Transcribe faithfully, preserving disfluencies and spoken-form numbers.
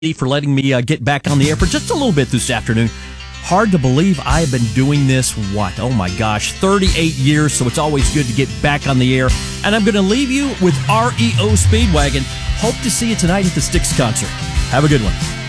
for letting me uh, get back on the air for just a little bit this afternoon. Hard to believe I have been doing this, what, oh my gosh, thirty-eight years, so it's always good to get back on the air. And I'm going to leave you with R E O Speedwagon. Hope to see you tonight at the Styx concert. Have a good one.